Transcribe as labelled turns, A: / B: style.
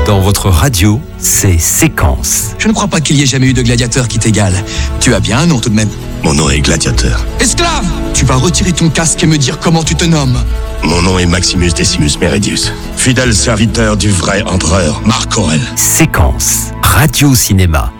A: Dans votre radio, c'est Séquence.
B: Je ne crois pas qu'il y ait jamais eu de gladiateur qui t'égale. Tu as bien un nom tout de même.
C: Mon nom est Gladiateur.
B: Esclave! Tu vas retirer ton casque et me dire comment tu te nommes.
C: Mon nom est Maximus Decimus Meridius, fidèle serviteur du vrai empereur Marc Aurèle.
A: Séquence, radio cinéma.